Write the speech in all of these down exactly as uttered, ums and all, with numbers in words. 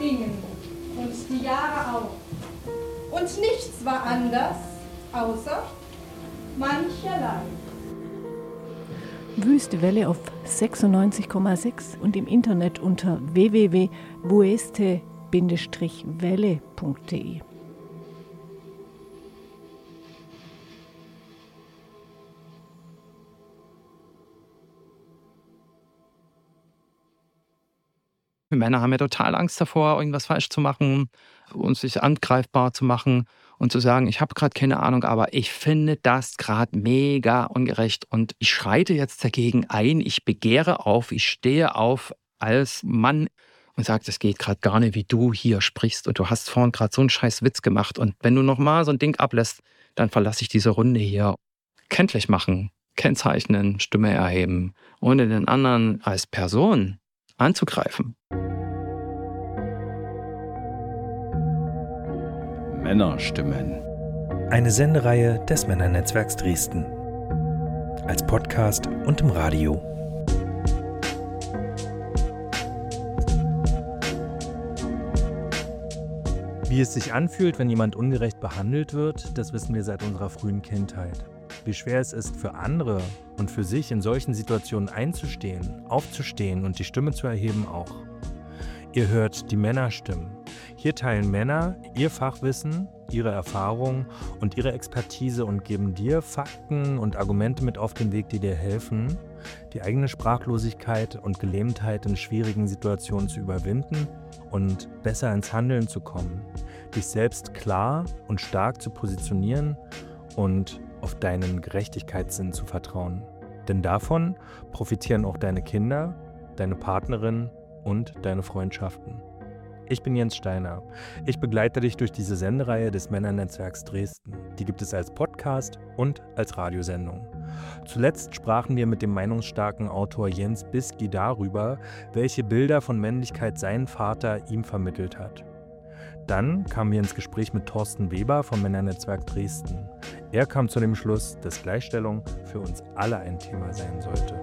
vergingen und die Jahre auch. Und nichts war anders, außer mancherlei. Wüste Welle auf sechsundneunzig Komma sechs und im Internet unter w w w punkt wueste Bindestrich welle punkt de. Männer haben ja total Angst davor, irgendwas falsch zu machen und sich angreifbar zu machen und zu sagen, ich habe gerade keine Ahnung, aber ich finde das gerade mega ungerecht und ich schreite jetzt dagegen ein, ich begehre auf, ich stehe auf als Mann und sage, das geht gerade gar nicht, wie du hier sprichst und du hast vorhin gerade so einen scheiß Witz gemacht und wenn du nochmal so ein Ding ablässt, dann verlasse ich diese Runde hier. Kenntlich machen, kennzeichnen, Stimme erheben, ohne den anderen als Person anzugreifen. Männerstimmen. Eine Sendereihe des Männernetzwerks Dresden. Als Podcast und im Radio. Wie es sich anfühlt, wenn jemand ungerecht behandelt wird, das wissen wir seit unserer frühen Kindheit. Wie schwer es ist für andere und für sich in solchen Situationen einzustehen, aufzustehen und die Stimme zu erheben auch. Ihr hört die Männerstimmen. Hier teilen Männer ihr Fachwissen, ihre Erfahrungen und ihre Expertise und geben dir Fakten und Argumente mit auf den Weg, die dir helfen, die eigene Sprachlosigkeit und Gelähmtheit in schwierigen Situationen zu überwinden und besser ins Handeln zu kommen, dich selbst klar und stark zu positionieren und auf deinen Gerechtigkeitssinn zu vertrauen. Denn davon profitieren auch deine Kinder, deine Partnerin und deine Freundschaften. Ich bin Jens Steiner. Ich begleite dich durch diese Sendereihe des Männernetzwerks Dresden. Die gibt es als Podcast und als Radiosendung. Zuletzt sprachen wir mit dem meinungsstarken Autor Jens Bisky darüber, welche Bilder von Männlichkeit sein Vater ihm vermittelt hat. Dann kamen wir ins Gespräch mit Thorsten Weber vom Männernetzwerk Dresden. Er kam zu dem Schluss, dass Gleichstellung für uns alle ein Thema sein sollte.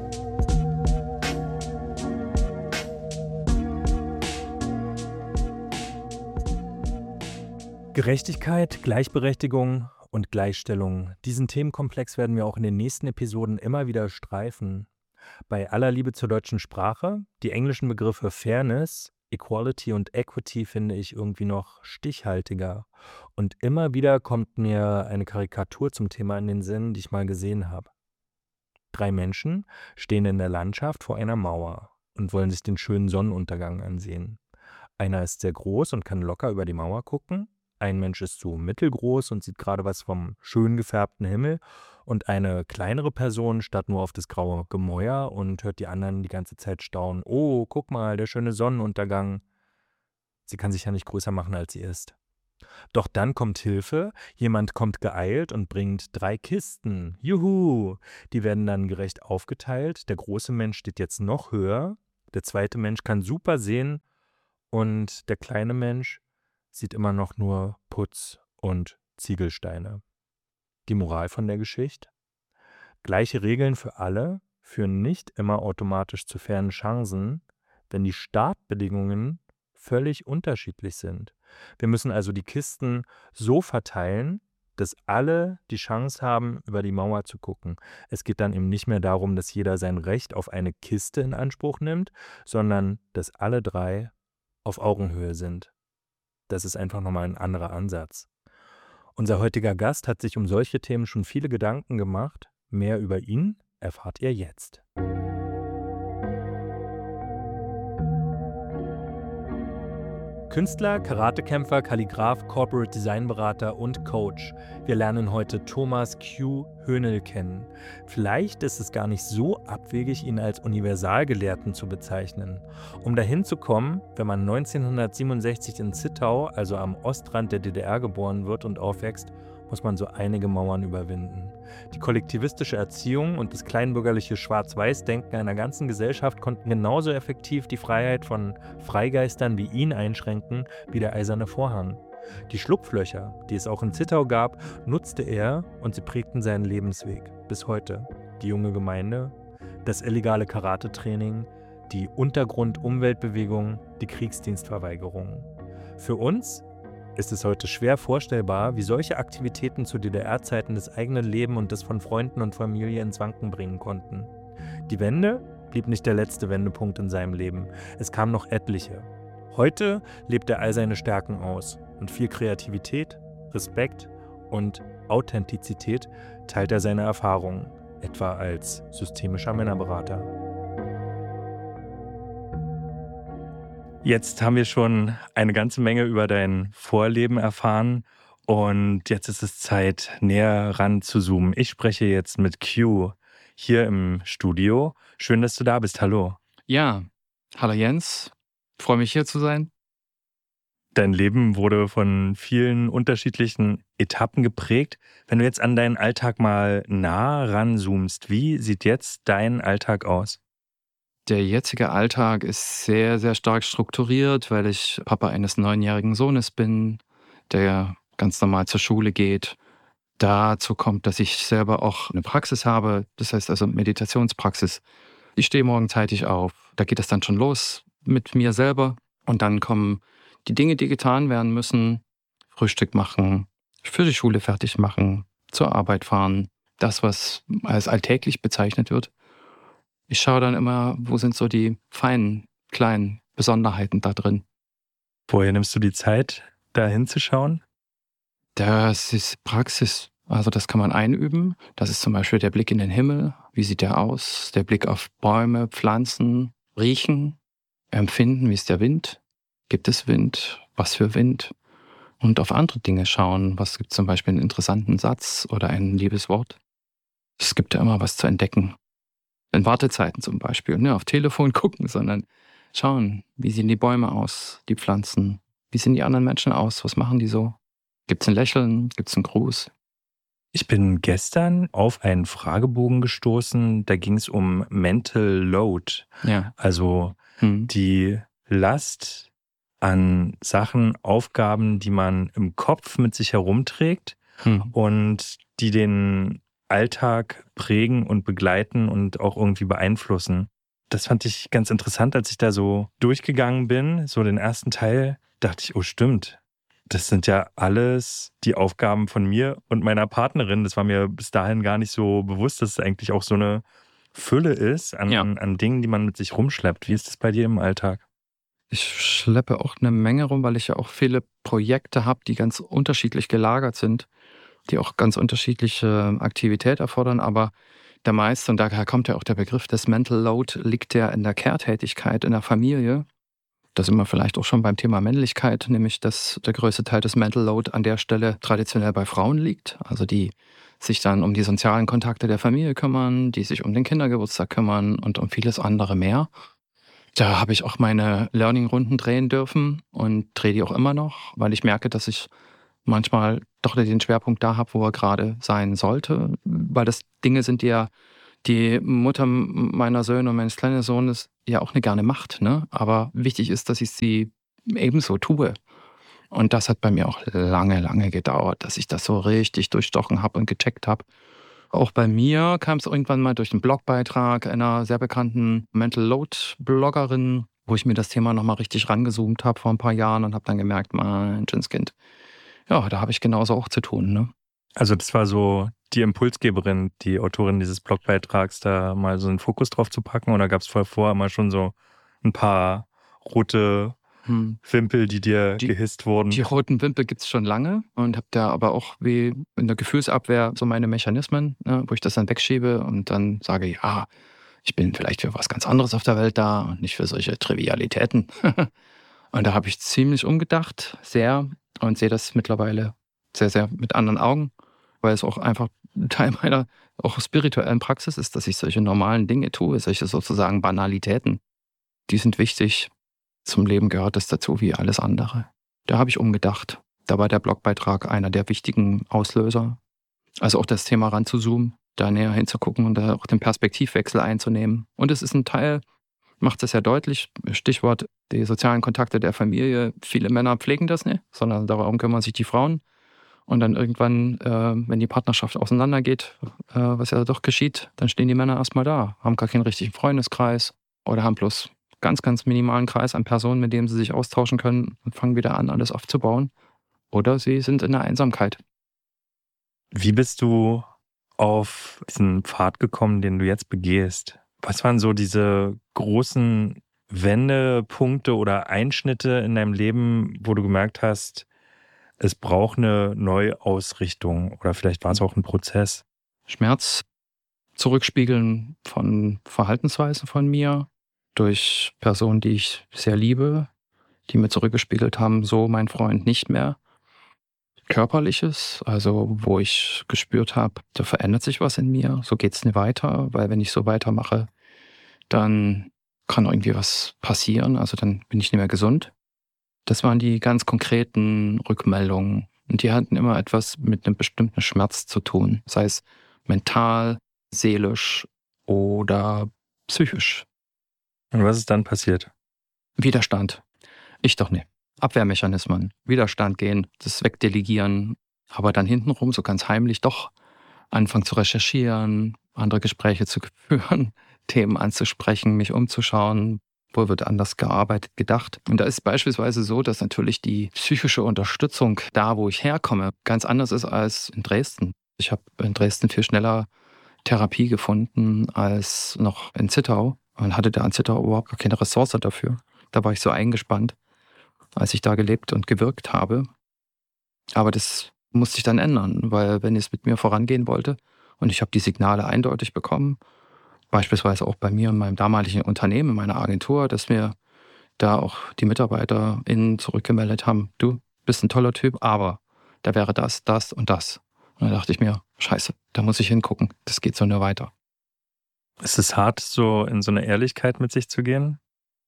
Gerechtigkeit, Gleichberechtigung und Gleichstellung. Diesen Themenkomplex werden wir auch in den nächsten Episoden immer wieder streifen. Bei aller Liebe zur deutschen Sprache, die englischen Begriffe Fairness, Equality und Equity finde ich irgendwie noch stichhaltiger. Und immer wieder kommt mir eine Karikatur zum Thema in den Sinn, die ich mal gesehen habe. Drei Menschen stehen in der Landschaft vor einer Mauer und wollen sich den schönen Sonnenuntergang ansehen. Einer ist sehr groß und kann locker über die Mauer gucken. Ein Mensch ist so mittelgroß und sieht gerade was vom schön gefärbten Himmel und eine kleinere Person starrt nur auf das graue Gemäuer und hört die anderen die ganze Zeit staunen. Oh, guck mal, der schöne Sonnenuntergang. Sie kann sich ja nicht größer machen, als sie ist. Doch dann kommt Hilfe, jemand kommt geeilt und bringt drei Kisten. Juhu! Die werden dann gerecht aufgeteilt. Der große Mensch steht jetzt noch höher, der zweite Mensch kann super sehen und der kleine Mensch sieht immer noch nur Putz und Ziegelsteine. Die Moral von der Geschichte? Gleiche Regeln für alle führen nicht immer automatisch zu fairen Chancen, wenn die Startbedingungen völlig unterschiedlich sind. Wir müssen also die Kisten so verteilen, dass alle die Chance haben, über die Mauer zu gucken. Es geht dann eben nicht mehr darum, dass jeder sein Recht auf eine Kiste in Anspruch nimmt, sondern dass alle drei auf Augenhöhe sind. Das ist einfach nochmal ein anderer Ansatz. Unser heutiger Gast hat sich um solche Themen schon viele Gedanken gemacht. Mehr über ihn erfahrt ihr jetzt. Künstler, Karatekämpfer, Kalligraph, Corporate Designberater und Coach. Wir lernen heute Thomas Q. Höhnel kennen. Vielleicht ist es gar nicht so abwegig, ihn als Universalgelehrten zu bezeichnen. Um dahin zu kommen, wenn man neunzehnhundertsiebenundsechzig in Zittau, also am Ostrand der D D R, geboren wird und aufwächst, muss man so einige Mauern überwinden. Die kollektivistische Erziehung und das kleinbürgerliche Schwarz-Weiß-Denken einer ganzen Gesellschaft konnten genauso effektiv die Freiheit von Freigeistern wie ihn einschränken wie der eiserne Vorhang. Die Schlupflöcher, die es auch in Zittau gab, nutzte er und sie prägten seinen Lebensweg bis heute. Die junge Gemeinde, das illegale Karatetraining, die Untergrund-Umweltbewegung, die Kriegsdienstverweigerung. Für uns ist es heute schwer vorstellbar, wie solche Aktivitäten zu D D R-Zeiten das eigene Leben und das von Freunden und Familie ins Wanken bringen konnten. Die Wende blieb nicht der letzte Wendepunkt in seinem Leben. Es kamen noch etliche. Heute lebt er all seine Stärken aus und viel Kreativität, Respekt und Authentizität teilt er seine Erfahrungen, etwa als systemischer Männerberater. Jetzt haben wir schon eine ganze Menge über dein Vorleben erfahren und jetzt ist es Zeit, näher ran zu zoomen. Ich spreche jetzt mit Q hier im Studio. Schön, dass du da bist. Hallo. Ja, hallo Jens. Freue mich hier zu sein. Dein Leben wurde von vielen unterschiedlichen Etappen geprägt. Wenn du jetzt an deinen Alltag mal nah ranzoomst, wie sieht jetzt dein Alltag aus? Der jetzige Alltag ist sehr, sehr stark strukturiert, weil ich Papa eines neunjährigen Sohnes bin, der ganz normal zur Schule geht. Dazu kommt, dass ich selber auch eine Praxis habe, das heißt also Meditationspraxis. Ich stehe morgen zeitig auf, da geht es dann schon los mit mir selber und dann kommen die Dinge, die getan werden müssen, Frühstück machen, für die Schule fertig machen, zur Arbeit fahren, das, was als alltäglich bezeichnet wird. Ich schaue dann immer, wo sind so die feinen, kleinen Besonderheiten da drin. Woher nimmst du die Zeit, da hinzuschauen? Das ist Praxis. Also das kann man einüben. Das ist zum Beispiel der Blick in den Himmel. Wie sieht der aus? Der Blick auf Bäume, Pflanzen, riechen, empfinden, wie ist der Wind? Gibt es Wind? Was für Wind? Und auf andere Dinge schauen. Was gibt zum Beispiel einen interessanten Satz oder ein liebes Wort? Es gibt ja immer was zu entdecken. In Wartezeiten zum Beispiel, ne, auf Telefon gucken, sondern schauen, wie sehen die Bäume aus, die Pflanzen, wie sehen die anderen Menschen aus, was machen die so? Gibt es ein Lächeln, gibt es einen Gruß? Ich bin gestern auf einen Fragebogen gestoßen, da ging es um Mental Load, Ja. also Hm. die Last an Sachen, Aufgaben, die man im Kopf mit sich herumträgt Hm. und die den Alltag prägen und begleiten und auch irgendwie beeinflussen. Das fand ich ganz interessant, als ich da so durchgegangen bin, so den ersten Teil, dachte ich, oh stimmt, das sind ja alles die Aufgaben von mir und meiner Partnerin. Das war mir bis dahin gar nicht so bewusst, dass es eigentlich auch so eine Fülle ist an, Ja. an, an Dingen, die man mit sich rumschleppt. Wie ist das bei dir im Alltag? Ich schleppe auch eine Menge rum, weil ich ja auch viele Projekte habe, die ganz unterschiedlich gelagert sind, die auch ganz unterschiedliche Aktivität erfordern, aber der meiste, und daher kommt ja auch der Begriff des Mental Load, liegt ja in der Care-Tätigkeit in der Familie. Da sind wir vielleicht auch schon beim Thema Männlichkeit, nämlich dass der größte Teil des Mental Load an der Stelle traditionell bei Frauen liegt, also die sich dann um die sozialen Kontakte der Familie kümmern, die sich um den Kindergeburtstag kümmern und um vieles andere mehr. Da habe ich auch meine Learning-Runden drehen dürfen und drehe die auch immer noch, weil ich merke, dass ich manchmal doch den Schwerpunkt da habe, wo er gerade sein sollte, weil das Dinge sind, die ja die Mutter meiner Söhne und meines kleinen Sohnes ja auch nicht gerne macht, ne? Aber wichtig ist, dass ich sie ebenso tue. Und das hat bei mir auch lange, lange gedauert, dass ich das so richtig durchstochen habe und gecheckt habe. Auch bei mir kam es irgendwann mal durch einen Blogbeitrag einer sehr bekannten Mental Load-Bloggerin, wo ich mir das Thema nochmal richtig rangezoomt habe vor ein paar Jahren und habe dann gemerkt, mein schönes Kind, ja, da habe ich genauso auch zu tun, ne? Also das war so die Impulsgeberin, die Autorin dieses Blogbeitrags, da mal so einen Fokus drauf zu packen? Oder gab es vorher mal schon so ein paar rote hm. Wimpel, die dir die, gehisst wurden? Die roten Wimpel gibt es schon lange und habe da aber auch wie in der Gefühlsabwehr so meine Mechanismen, ne, wo ich das dann wegschiebe und dann sage, ja, ich bin vielleicht für was ganz anderes auf der Welt da und nicht für solche Trivialitäten. Und da habe ich ziemlich umgedacht, sehr, und sehe das mittlerweile sehr, sehr mit anderen Augen, weil es auch einfach Teil meiner auch spirituellen Praxis ist, dass ich solche normalen Dinge tue, solche sozusagen Banalitäten. Die sind wichtig. Zum Leben gehört das dazu wie alles andere. Da habe ich umgedacht. Da war der Blogbeitrag einer der wichtigen Auslöser. Also auch das Thema ranzuzoomen, da näher hinzugucken und da auch den Perspektivwechsel einzunehmen. Und es ist ein Teil, macht es ja deutlich, Stichwort die sozialen Kontakte der Familie. Viele Männer pflegen das nicht, sondern darum kümmern sich die Frauen. Und dann irgendwann, äh, wenn die Partnerschaft auseinandergeht, äh, was ja doch geschieht, dann stehen die Männer erstmal da, haben gar keinen richtigen Freundeskreis oder haben bloß ganz, ganz minimalen Kreis an Personen, mit denen sie sich austauschen können und fangen wieder an, alles aufzubauen. Oder sie sind in der Einsamkeit. Wie bist du auf diesen Pfad gekommen, den du jetzt begehst? Was waren so diese großen Wendepunkte oder Einschnitte in deinem Leben, wo du gemerkt hast, es braucht eine Neuausrichtung oder vielleicht war es auch ein Prozess? Schmerz zurückspiegeln von Verhaltensweisen von mir durch Personen, die ich sehr liebe, die mir zurückgespiegelt haben, so mein Freund nicht mehr. Körperliches, also wo ich gespürt habe, da verändert sich was in mir, so geht es nicht weiter, weil wenn ich so weitermache, dann kann irgendwie was passieren, also dann bin ich nicht mehr gesund. Das waren die ganz konkreten Rückmeldungen und die hatten immer etwas mit einem bestimmten Schmerz zu tun, sei es mental, seelisch oder psychisch. Und was ist dann passiert? Widerstand. Ich doch nicht. Abwehrmechanismen, Widerstand gehen, das wegdelegieren, aber dann hintenrum so ganz heimlich doch anfangen zu recherchieren, andere Gespräche zu führen, Themen anzusprechen, mich umzuschauen, wo wird anders gearbeitet, gedacht. Und da ist beispielsweise so, dass natürlich die psychische Unterstützung da, wo ich herkomme, ganz anders ist als in Dresden. Ich habe in Dresden viel schneller Therapie gefunden als noch in Zittau und hatte da in Zittau überhaupt gar keine Ressource dafür. Da war ich so eingespannt, als ich da gelebt und gewirkt habe. Aber das musste ich dann ändern, weil wenn es mit mir vorangehen wollte und ich habe die Signale eindeutig bekommen, beispielsweise auch bei mir in meinem damaligen Unternehmen, in meiner Agentur, dass mir da auch die MitarbeiterInnen zurückgemeldet haben, du bist ein toller Typ, aber da wäre das, das und das. Und da dachte ich mir, scheiße, da muss ich hingucken, das geht so nur weiter. Ist es hart, so in so eine Ehrlichkeit mit sich zu gehen?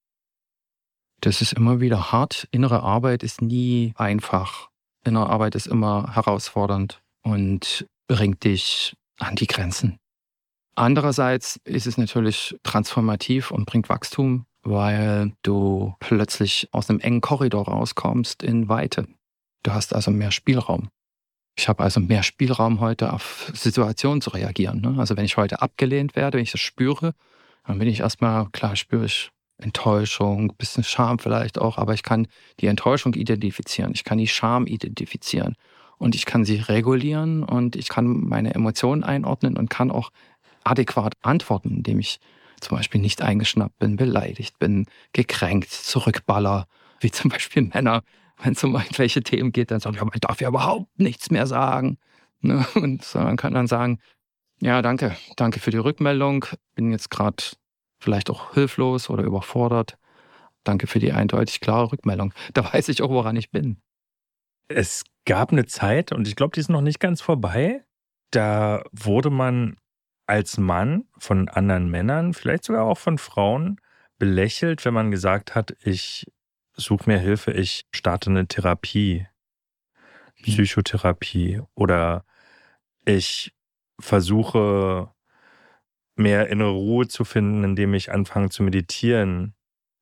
Das ist immer wieder hart. Innere Arbeit ist nie einfach. Innere Arbeit ist immer herausfordernd und bringt dich an die Grenzen. Andererseits ist es natürlich transformativ und bringt Wachstum, weil du plötzlich aus einem engen Korridor rauskommst in Weite. Du hast also mehr Spielraum. Ich habe also mehr Spielraum heute auf Situationen zu reagieren. Ne? Also wenn ich heute abgelehnt werde, wenn ich das spüre, dann bin ich erstmal, klar spüre ich Enttäuschung, ein bisschen Scham vielleicht auch, aber ich kann die Enttäuschung identifizieren, ich kann die Scham identifizieren und ich kann sie regulieren und ich kann meine Emotionen einordnen und kann auch adäquat antworten, indem ich zum Beispiel nicht eingeschnappt bin, beleidigt bin, gekränkt, zurückballer, wie zum Beispiel Männer, wenn es um irgendwelche Themen geht, dann sagen, ja, man darf ja überhaupt nichts mehr sagen. Ne? Und man kann dann sagen, ja, danke, danke für die Rückmeldung, bin jetzt gerade vielleicht auch hilflos oder überfordert. Danke für die eindeutig klare Rückmeldung. Da weiß ich auch, woran ich bin. Es gab eine Zeit, und ich glaube, die ist noch nicht ganz vorbei, da wurde man als Mann von anderen Männern, vielleicht sogar auch von Frauen, belächelt, wenn man gesagt hat, ich suche mir Hilfe, ich starte eine Therapie, Psychotherapie oder ich versuche mehr innere Ruhe zu finden, indem ich anfange zu meditieren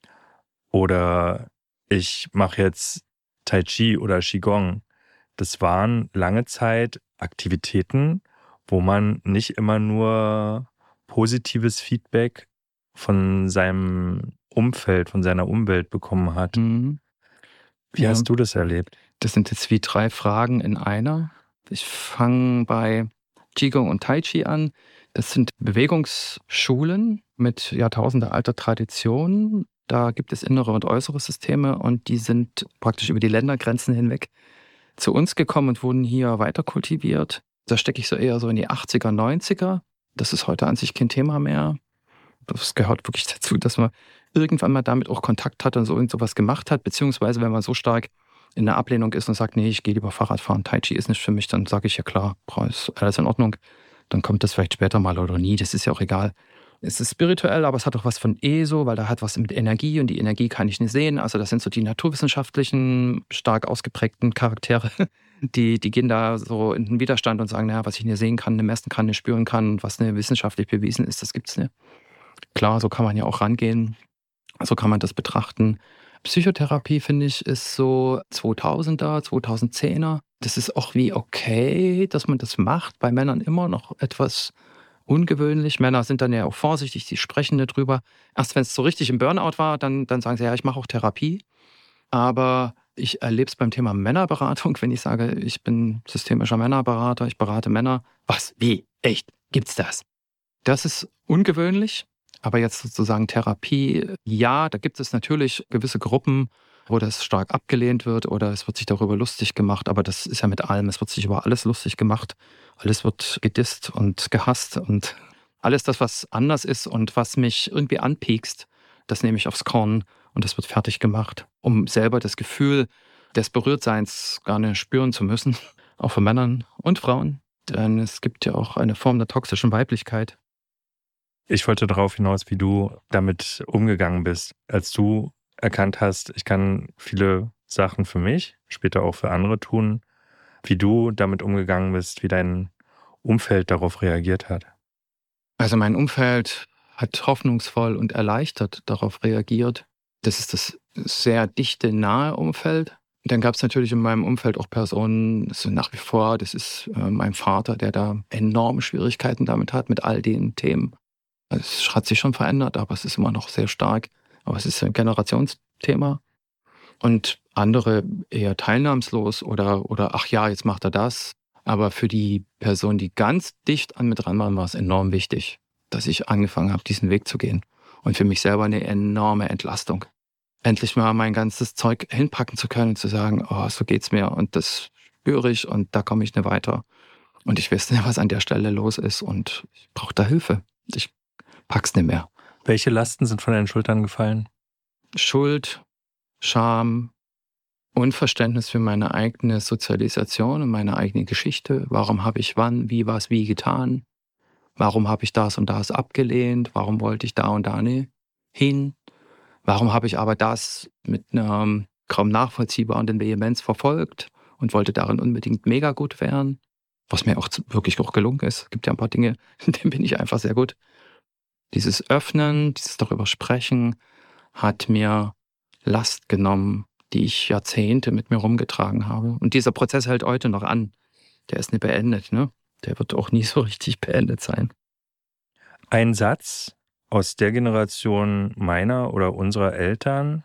oder ich mache jetzt Tai Chi oder Qigong. Das waren lange Zeit Aktivitäten, wo man nicht immer nur positives Feedback von seinem Umfeld, von seiner Umwelt bekommen hat. Mhm. Wie Ja. hast du das erlebt? Das sind jetzt wie drei Fragen in einer. Ich fange bei Qigong und Tai Chi an. Das sind Bewegungsschulen mit jahrtausendealter Tradition. Da gibt es innere und äußere Systeme und die sind praktisch über die Ländergrenzen hinweg zu uns gekommen und wurden hier weiter kultiviert. Da stecke ich so eher so in die achtziger, neunziger. Das ist heute an sich kein Thema mehr. Das gehört wirklich dazu, dass man irgendwann mal damit auch Kontakt hat und so irgend sowas gemacht hat. Beziehungsweise wenn man so stark in der Ablehnung ist und sagt, nee, ich gehe lieber Fahrrad fahren, Tai Chi ist nicht für mich, dann sage ich ja klar, ist alles in Ordnung. Dann kommt das vielleicht später mal oder nie, das ist ja auch egal. Es ist spirituell, aber es hat auch was von E S O, weil da hat was mit Energie und die Energie kann ich nicht sehen. Also das sind so die naturwissenschaftlichen, stark ausgeprägten Charaktere, die, die gehen da so in den Widerstand und sagen, naja, was ich nicht sehen kann, nicht messen kann, nicht spüren kann, was nicht wissenschaftlich bewiesen ist, das gibt's nicht. Klar, so kann man ja auch rangehen, so kann man das betrachten. Psychotherapie, finde ich, ist so zweitausender, zweitausendzehner. Das ist auch wie okay, dass man das macht. Bei Männern immer noch etwas ungewöhnlich. Männer sind dann ja auch vorsichtig, die sprechen nicht drüber. Erst wenn es so richtig im Burnout war, dann, dann sagen sie, ja, ich mache auch Therapie. Aber ich erlebe es beim Thema Männerberatung, wenn ich sage, ich bin systemischer Männerberater, ich berate Männer. Was? Wie? Echt? Gibt's das? Das ist ungewöhnlich. Aber jetzt sozusagen Therapie, ja, da gibt es natürlich gewisse Gruppen, wo das stark abgelehnt wird oder es wird sich darüber lustig gemacht. Aber das ist ja mit allem, es wird sich über alles lustig gemacht. Alles wird gedisst und gehasst und alles das, was anders ist und was mich irgendwie anpiekst, das nehme ich aufs Korn und das wird fertig gemacht, um selber das Gefühl des Berührtseins gar nicht spüren zu müssen, auch von Männern und Frauen. Denn es gibt ja auch eine Form der toxischen Weiblichkeit. Ich wollte darauf hinaus, wie du damit umgegangen bist, als du erkannt hast, ich kann viele Sachen für mich, später auch für andere tun, wie du damit umgegangen bist, wie dein Umfeld darauf reagiert hat. Also mein Umfeld hat hoffnungsvoll und erleichtert darauf reagiert. Das ist das sehr dichte, nahe Umfeld. Dann gab es natürlich in meinem Umfeld auch Personen, das sind nach wie vor, das ist äh, mein Vater, der da enorme Schwierigkeiten damit hat, mit all den Themen. Also es hat sich schon verändert, aber es ist immer noch sehr stark. Aber es ist ein Generationsthema. Und andere eher teilnahmslos oder, oder ach ja, jetzt macht er das. Aber für die Person, die ganz dicht an mir dran waren, war es enorm wichtig, dass ich angefangen habe, diesen Weg zu gehen. Und für mich selber eine enorme Entlastung. Endlich mal mein ganzes Zeug hinpacken zu können und zu sagen, oh, so geht's mir und das spüre ich und da komme ich nicht weiter. Und ich weiß nicht, was an der Stelle los ist und ich brauche da Hilfe. Ich pack's nicht mehr. Welche Lasten sind von deinen Schultern gefallen? Schuld, Scham, Unverständnis für meine eigene Sozialisation und meine eigene Geschichte. Warum habe ich wann, wie, was, wie getan? Warum habe ich das und das abgelehnt? Warum wollte ich da und da nicht hin? Warum habe ich aber das mit einer kaum nachvollziehbaren Vehemenz verfolgt und wollte darin unbedingt mega gut werden? Was mir auch wirklich auch gelungen ist. Es gibt ja ein paar Dinge, in denen bin ich einfach sehr gut. Dieses Öffnen, dieses darüber sprechen, hat mir Last genommen, die ich Jahrzehnte mit mir rumgetragen habe. Und dieser Prozess hält heute noch an. Der ist nicht beendet, ne? Der wird auch nie so richtig beendet sein. Ein Satz aus der Generation meiner oder unserer Eltern,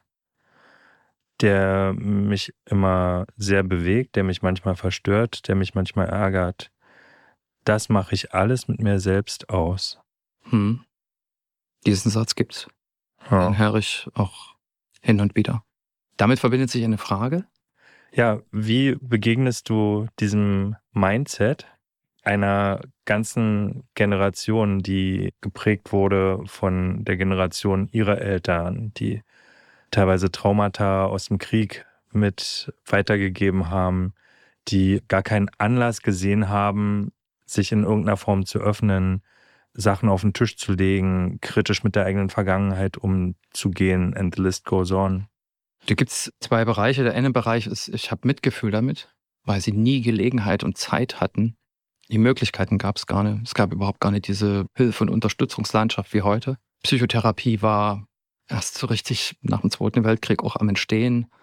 der mich immer sehr bewegt, der mich manchmal verstört, der mich manchmal ärgert. Das mache ich alles mit mir selbst aus. Hm. Diesen Satz gibt's. Ja. Den höre ich auch hin und wieder. Damit verbindet sich eine Frage. Ja, wie begegnest du diesem Mindset einer ganzen Generation, die geprägt wurde von der Generation ihrer Eltern, die teilweise Traumata aus dem Krieg mit weitergegeben haben, die gar keinen Anlass gesehen haben, sich in irgendeiner Form zu öffnen, Sachen auf den Tisch zu legen, kritisch mit der eigenen Vergangenheit umzugehen, and the list goes on. Da gibt es zwei Bereiche. Der eine Bereich ist, ich habe Mitgefühl damit, weil sie nie Gelegenheit und Zeit hatten. Die Möglichkeiten gab es gar nicht. Es gab überhaupt gar nicht diese Hilfe- und Unterstützungslandschaft wie heute. Psychotherapie war erst so richtig nach dem Zweiten Weltkrieg auch am Entstehen.